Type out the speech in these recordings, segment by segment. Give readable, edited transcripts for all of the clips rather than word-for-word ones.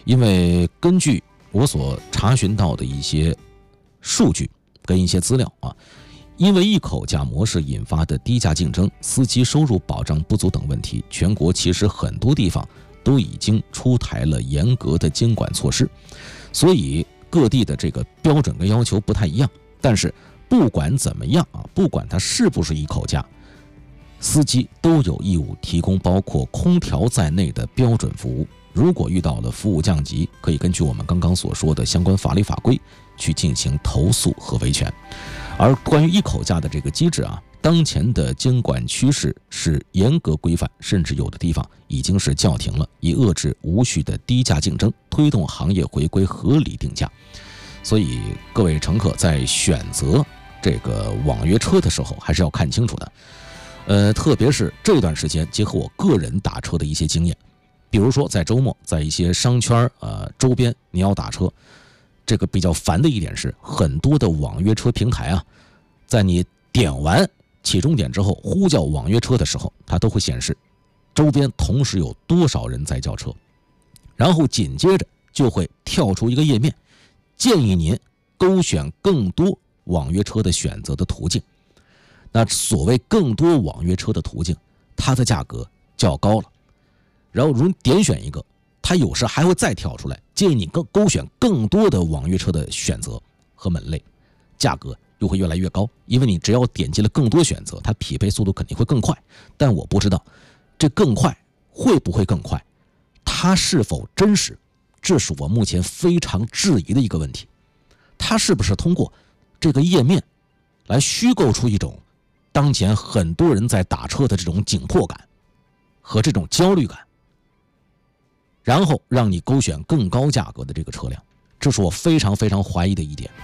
因为根据我所查询到的一些数据跟一些资料啊，因为一口价模式引发的低价竞争、司机收入保障不足等问题，全国其实很多地方都已经出台了严格的监管措施，所以各地的这个标准跟要求不太一样。但是不管怎么样啊，不管它是不是一口价，司机都有义务提供包括空调在内的标准服务。如果遇到了服务降级，可以根据我们刚刚所说的相关法律法规去进行投诉和维权。而关于一口价的这个机制啊，当前的监管趋势是严格规范，甚至有的地方已经是叫停了，以遏制无序的低价竞争，推动行业回归合理定价。所以各位乘客在选择这个网约车的时候还是要看清楚的。特别是这段时间，结合我个人打车的一些经验，比如说在周末，在一些商圈周边你要打车，这个比较烦的一点是，很多的网约车平台啊，在你点完起终点之后呼叫网约车的时候，它都会显示周边同时有多少人在叫车，然后紧接着就会跳出一个页面，建议您勾选更多网约车的选择的途径。那所谓更多网约车的途径，它的价格较高了，然后如果点选一个，它有时还会再跳出来，建议你勾选更多的网约车的选择和门类，价格又会越来越高，因为你只要点击了更多选择，它匹配速度肯定会更快。但我不知道这更快会不会更快，它是否真实，这是我目前非常质疑的一个问题。它是不是通过这个页面来虚构出一种当前很多人在打车的这种紧迫感和这种焦虑感，然后让你勾选更高价格的这个车辆，这是我非常非常怀疑的一点。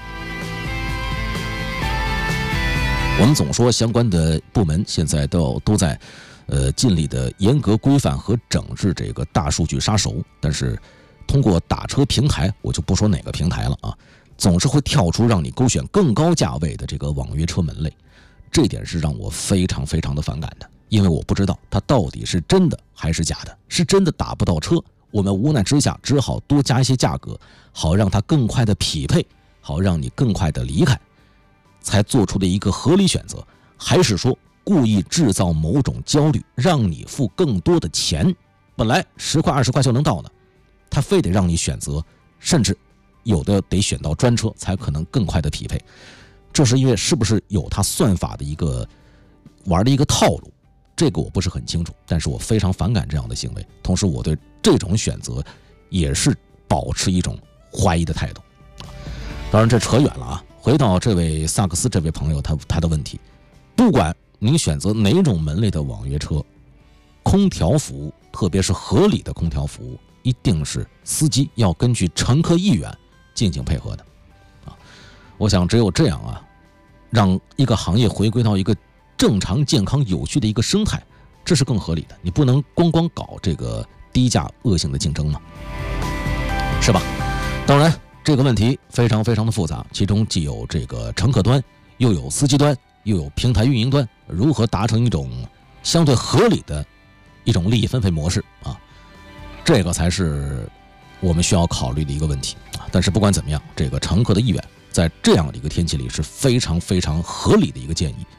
我们总说相关的部门现在都在尽力的严格规范和整治这个大数据杀手，但是通过打车平台，我就不说哪个平台了啊，总是会跳出让你勾选更高价位的这个网约车门类，这点是让我非常非常的反感的，因为我不知道它到底是真的还是假的，是真的打不到车，我们无奈之下只好多加一些价格，好让它更快的匹配，好让你更快的离开，才做出的一个合理选择，还是说故意制造某种焦虑，让你付更多的钱，本来10块20块就能到的，他非得让你选择，甚至有的得选到专车才可能更快的匹配。这是因为是不是有他算法的一个玩的一个套路，这个我不是很清楚，但是我非常反感这样的行为，同时我对这种选择也是保持一种怀疑的态度。当然这扯远了啊，回到这位萨克斯这位朋友他的问题，不管您选择哪种门类的网约车，空调服务，特别是合理的空调服务，一定是司机要根据乘客意愿进行配合的啊。我想只有这样啊，让一个行业回归到一个正常、健康、有序的一个生态，这是更合理的。你不能光搞这个低价恶性的竞争嘛，是吧？当然这个问题非常非常的复杂，其中既有这个乘客端，又有司机端，又有平台运营端，如何达成一种相对合理的一种利益分配模式啊，这个才是我们需要考虑的一个问题啊。但是不管怎么样，这个乘客的意愿在这样的一个天气里是非常非常合理的一个建议。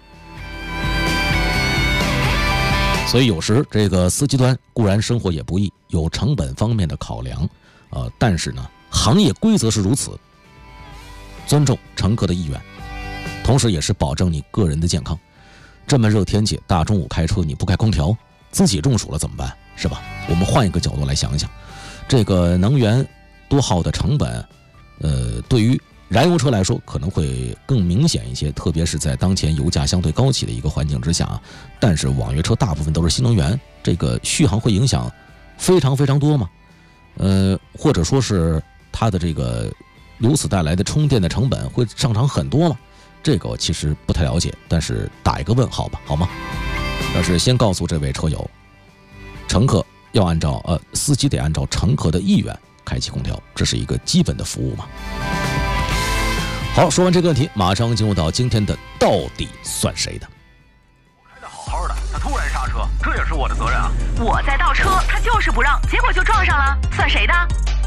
所以有时这个司机端固然生活也不易，有成本方面的考量，但是呢，行业规则是如此，尊重乘客的意愿，同时也是保证你个人的健康。这么热天气，大中午开车你不开空调，自己中暑了怎么办？是吧？我们换一个角度来想想，这个能源多耗的成本，对于燃油车来说可能会更明显一些，特别是在当前油价相对高企的一个环境之下。但是网约车大部分都是新能源，这个续航会影响非常非常多嘛？或者说是它的这个由此带来的充电的成本会上涨很多吗？这个我其实不太了解，但是打一个问号吧，好吗？但是先告诉这位车友，乘客要按照司机得按照乘客的意愿开启空调，这是一个基本的服务嘛。好，说完这个问题，马上进入到今天的到底算谁的。 我开得好好的，他突然刹车，这也是我的责任啊！ 我在倒车，他就是不让，结果就撞上了，算谁的？